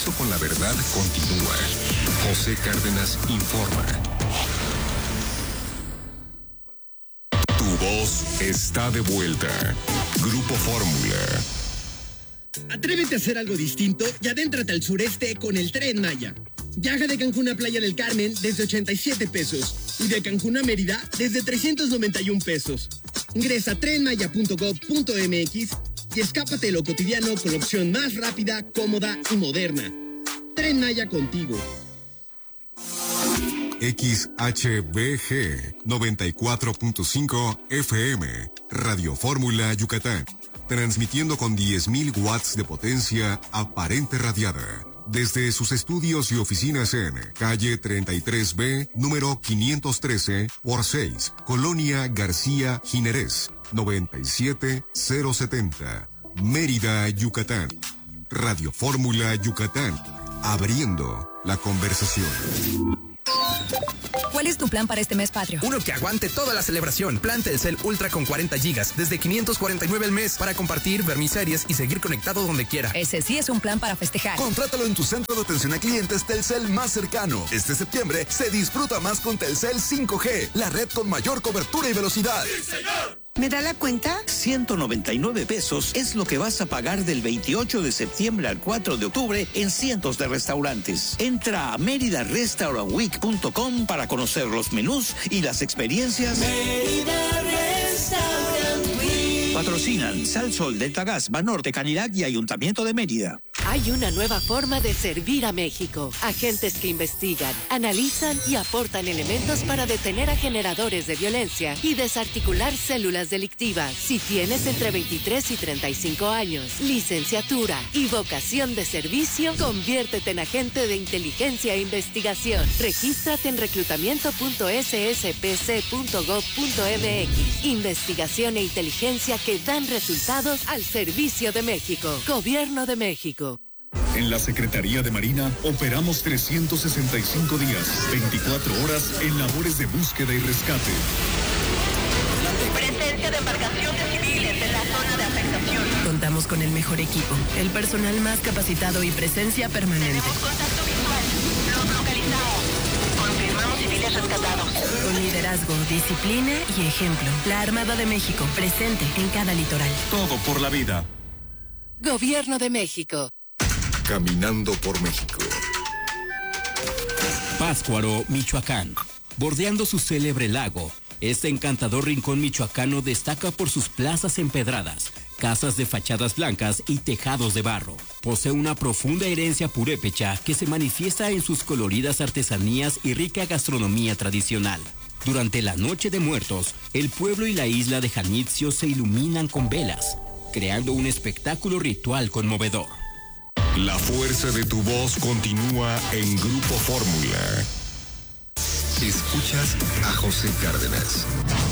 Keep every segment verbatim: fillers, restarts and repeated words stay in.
compromiso con la verdad continúa. José Cárdenas informa. Tu voz está de vuelta. Grupo Fórmula. Atrévete a hacer algo distinto y adéntrate al sureste con el Tren Maya. Viaja de Cancún a Playa del Carmen desde ochenta y siete pesos y de Cancún a Mérida desde trescientos noventa y un pesos. Ingresa a tren maya punto gob punto eme equis y escápate de lo cotidiano con la opción más rápida, cómoda y moderna. Tren Maya contigo. X H B G noventa y cuatro punto cinco F M, Radio Fórmula Yucatán, transmitiendo con diez mil watts de potencia aparente radiada, desde sus estudios y oficinas en calle treinta y tres B, número quinientos trece por seis, Colonia García Jiménez, noventa y siete mil setenta, Mérida, Yucatán. Radio Fórmula Yucatán, abriendo la conversación. ¿Cuál es tu plan para este mes patrio? Uno que aguante toda la celebración. Plan Telcel Ultra con cuarenta gigas, desde quinientos cuarenta y nueve al mes, para compartir, ver mis series y seguir conectado donde quiera. Ese sí es un plan para festejar. Contrátalo en tu centro de atención a clientes Telcel más cercano. Este septiembre se disfruta más con Telcel cinco G, la red con mayor cobertura y velocidad. ¡Sí, señor! ¿Me da la cuenta? ciento noventa y nueve pesos es lo que vas a pagar del veintiocho de septiembre al cuatro de octubre en cientos de restaurantes. Entra a mérida restaurant week punto com para conocer los menús y las experiencias. Mérida Restaurant Week. Patrocinan Sal Sol, Delta Gas, Banorte, Canilac y Ayuntamiento de Mérida. Hay una nueva forma de servir a México. Agentes que investigan, analizan y aportan elementos para detener a generadores de violencia y desarticular células delictivas. Si tienes entre veintitrés y treinta y cinco años, licenciatura y vocación de servicio, conviértete en agente de inteligencia e investigación. Regístrate en reclutamiento punto ese ese pe ce punto gob punto eme equis. Investigación e inteligencia que dan resultados al servicio de México. Gobierno de México. En la Secretaría de Marina operamos trescientos sesenta y cinco días, veinticuatro horas en labores de búsqueda y rescate. Presencia de embarcaciones civiles en la zona de afectación. Contamos con el mejor equipo, el personal más capacitado y presencia permanente. Tenemos contacto visual. Los localizamos. Confirmamos civiles rescatados. Con liderazgo, disciplina y ejemplo. La Armada de México, presente en cada litoral. Todo por la vida. Gobierno de México. Caminando por México. Pátzcuaro, Michoacán. Bordeando su célebre lago, este encantador rincón michoacano destaca por sus plazas empedradas, casas de fachadas blancas y tejados de barro. Posee una profunda herencia purépecha que se manifiesta en sus coloridas artesanías y rica gastronomía tradicional. Durante la Noche de Muertos, el pueblo y la isla de Janitzio se iluminan con velas, creando un espectáculo ritual conmovedor. La fuerza de tu voz continúa en Grupo Fórmula. Escuchas a José Cárdenas.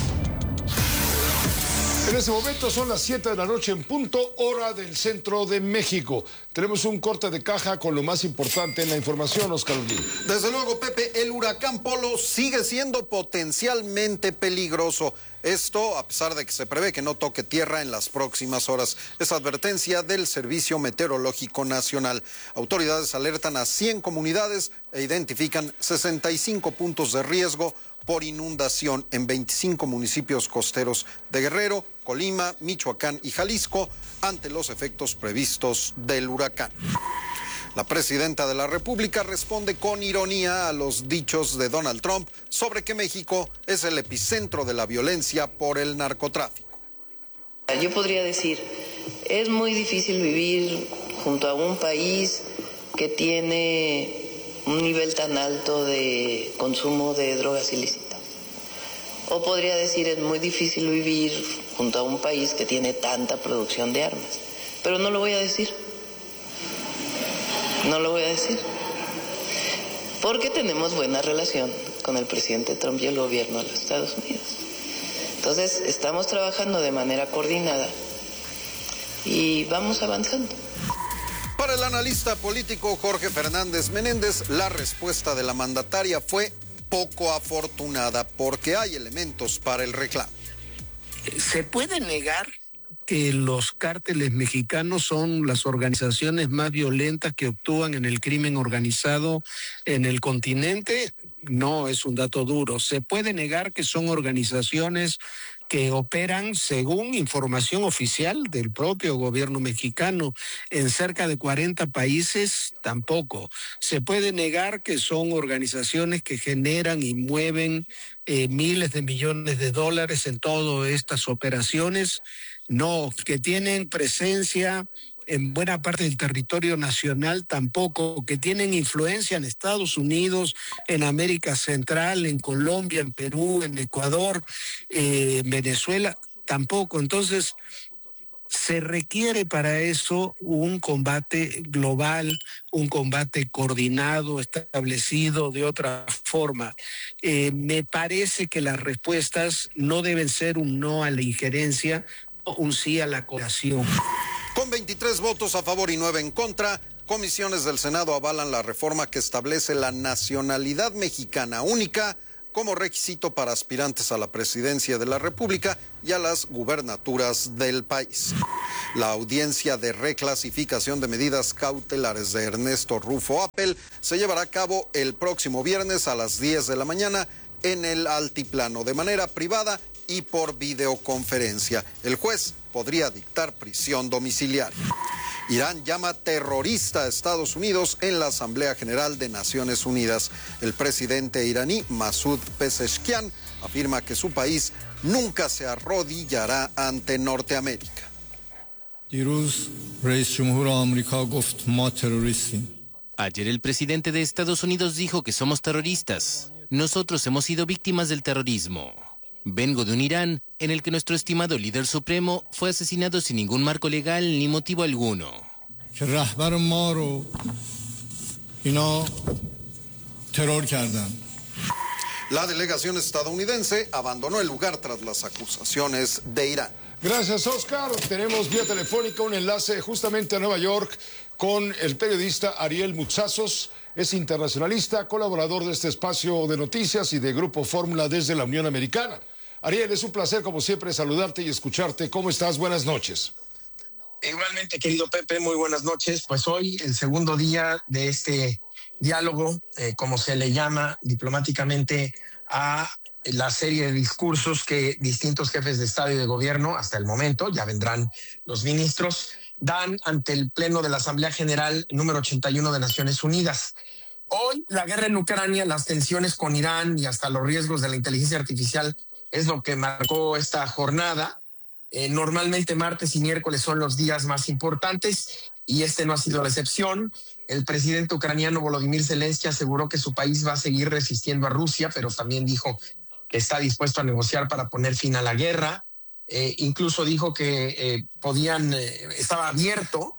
En ese momento son las siete de la noche en punto, hora del centro de México. Tenemos un corte de caja con lo más importante en la información, Oscar Uribe. Desde luego, Pepe, el huracán Polo sigue siendo potencialmente peligroso. Esto a pesar de que se prevé que no toque tierra en las próximas horas. Es advertencia del Servicio Meteorológico Nacional. Autoridades alertan a cien comunidades e identifican sesenta y cinco puntos de riesgo por inundación en veinticinco municipios costeros de Guerrero, Colima, Michoacán y Jalisco ante los efectos previstos del huracán. La presidenta de la República responde con ironía a los dichos de Donald Trump sobre que México es el epicentro de la violencia por el narcotráfico. Yo podría decir, es muy difícil vivir junto a un país que tiene un nivel tan alto de consumo de drogas ilícitas. O podría decir, es muy difícil vivir junto a un país que tiene tanta producción de armas. Pero no lo voy a decir. No lo voy a decir. Porque tenemos buena relación con el presidente Trump y el gobierno de los Estados Unidos. Entonces, estamos trabajando de manera coordinada y vamos avanzando. Para el analista político Jorge Fernández Menéndez, la respuesta de la mandataria fue poco afortunada porque hay elementos para el reclamo. ¿Se puede negar que los cárteles mexicanos son las organizaciones más violentas que actúan en el crimen organizado en el continente? No, es un dato duro. Se puede negar que son organizaciones que operan, según información oficial del propio gobierno mexicano, en cerca de cuarenta países, tampoco. Se puede negar que son organizaciones que generan y mueven eh, miles de millones de dólares en todas estas operaciones. No, que tienen presencia en buena parte del territorio nacional, tampoco, que tienen influencia en Estados Unidos, en América Central, en Colombia, en Perú, en Ecuador, eh, en Venezuela, tampoco. Entonces, se requiere para eso un combate global, un combate coordinado, establecido de otra forma. Eh, me parece que las respuestas no deben ser un no a la injerencia, un sí a la cooperación. Con veintitrés votos a favor y nueve en contra, comisiones del Senado avalan la reforma que establece la nacionalidad mexicana única como requisito para aspirantes a la presidencia de la República y a las gubernaturas del país. La audiencia de reclasificación de medidas cautelares de Ernesto Rufo Appel se llevará a cabo el próximo viernes a las diez de la mañana en el altiplano, de manera privada y por videoconferencia. El juez podría dictar prisión domiciliaria. Irán llama terrorista a Estados Unidos en la Asamblea General de Naciones Unidas. El presidente iraní Masoud Pezeshkian afirma que su país nunca se arrodillará ante Norteamérica. Ayer el presidente de Estados Unidos dijo que somos terroristas. Nosotros hemos sido víctimas del terrorismo. Vengo de un Irán en el que nuestro estimado líder supremo fue asesinado sin ningún marco legal ni motivo alguno. La delegación estadounidense abandonó el lugar tras las acusaciones de Irán. Gracias, Oscar. Tenemos vía telefónica un enlace justamente a Nueva York con el periodista Ariel Mutsazos. Es internacionalista, colaborador de este espacio de noticias y de Grupo Fórmula desde la Unión Americana. Ariel, es un placer como siempre saludarte y escucharte. ¿Cómo estás? Buenas noches. Igualmente, querido Pepe, muy buenas noches. Pues hoy el segundo día de este diálogo, eh, como se le llama diplomáticamente a la serie de discursos que distintos jefes de Estado y de Gobierno, hasta el momento, ya vendrán los ministros, dan ante el Pleno de la Asamblea General número ochenta y uno de Naciones Unidas. Hoy la guerra en Ucrania, las tensiones con Irán y hasta los riesgos de la inteligencia artificial es lo que marcó esta jornada. Eh, normalmente martes y miércoles son los días más importantes y este no ha sido la excepción. El presidente ucraniano Volodymyr Zelensky aseguró que su país va a seguir resistiendo a Rusia, pero también dijo que está dispuesto a negociar para poner fin a la guerra. Eh, incluso dijo que eh, podían, eh, estaba abierto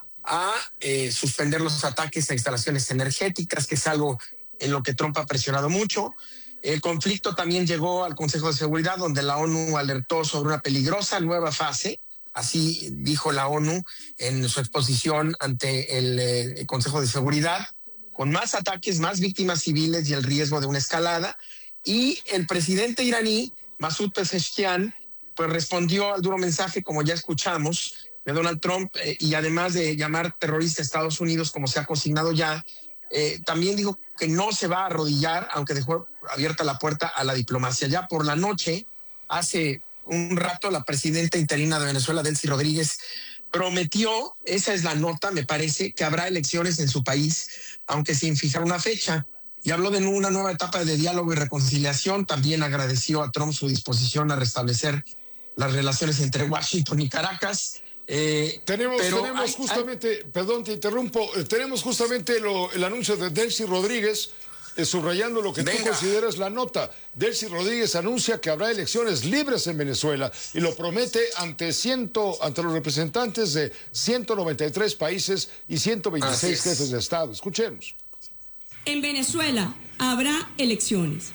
a eh, suspender los ataques a instalaciones energéticas, que es algo en lo que Trump ha presionado mucho. El conflicto también llegó al Consejo de Seguridad, donde la ONU alertó sobre una peligrosa nueva fase. Así dijo la ONU en su exposición ante el, eh, el Consejo de Seguridad, con más ataques, más víctimas civiles y el riesgo de una escalada. Y el presidente iraní, Masoud Pezeshkian, pues respondió al duro mensaje, como ya escuchamos, de Donald Trump, eh, y además de llamar terrorista a Estados Unidos, como se ha consignado ya, eh, también dijo que no se va a arrodillar, aunque dejó abierta la puerta a la diplomacia. Ya por la noche, hace un rato, la presidenta interina de Venezuela, Delcy Rodríguez, prometió, esa es la nota, me parece, que habrá elecciones en su país, aunque sin fijar una fecha. Y habló de una nueva etapa de diálogo y reconciliación. También agradeció a Trump su disposición a restablecer las relaciones entre Washington y Caracas. Eh, tenemos pero tenemos hay, justamente, hay... perdón, te interrumpo, eh, tenemos justamente lo, el anuncio de Delcy Rodríguez, eh, subrayando lo que Venga. tú consideras la nota. Delcy Rodríguez anuncia que habrá elecciones libres en Venezuela y lo promete ante, ciento, ante los representantes de ciento noventa y tres países y ciento veintiséis jefes de Estado. Escuchemos. En Venezuela habrá elecciones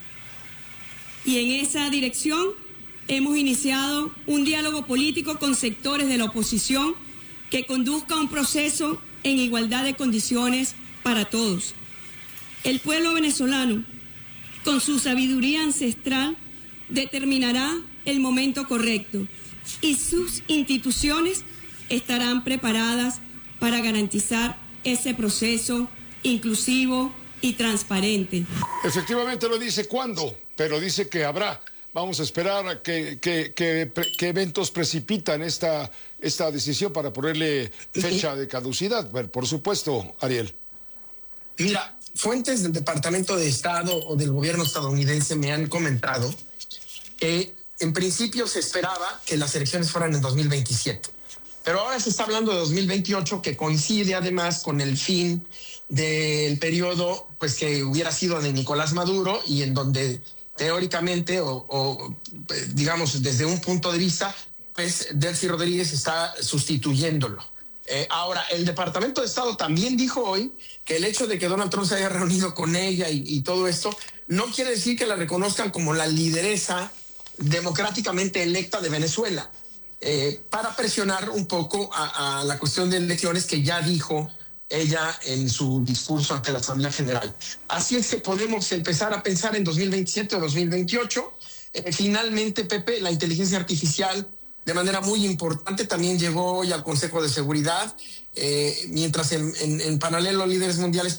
y en esa dirección hemos iniciado un diálogo político con sectores de la oposición que conduzca a un proceso en igualdad de condiciones para todos. El pueblo venezolano, con su sabiduría ancestral, determinará el momento correcto. y sus instituciones estarán preparadas para garantizar ese proceso inclusivo y transparente. Efectivamente lo dice cuándo, pero dice que habrá. Vamos a esperar a que, que, que, que eventos precipitan esta, esta decisión para ponerle fecha de caducidad. Bueno, por supuesto, Ariel. Mira, fuentes del Departamento de Estado o del gobierno estadounidense me han comentado que en principio se esperaba que las elecciones fueran en dos mil veintisiete. Pero ahora se está hablando de dos mil veintiocho, que coincide además con el fin del periodo pues, que hubiera sido de Nicolás Maduro y en donde teóricamente o, o digamos desde un punto de vista, pues Delcy Rodríguez está sustituyéndolo. Eh, ahora, el Departamento de Estado también dijo hoy que el hecho de que Donald Trump se haya reunido con ella y, y todo esto no quiere decir que la reconozcan como la lideresa democráticamente electa de Venezuela, eh, para presionar un poco a, a la cuestión de elecciones que ya dijo ella en su discurso ante la Asamblea General. Así es que podemos empezar a pensar en dos mil veintisiete o dos mil veintiocho. Eh, finalmente, Pepe, la inteligencia artificial de manera muy importante también llegó hoy al Consejo de Seguridad, eh, mientras en, en, en paralelo líderes mundiales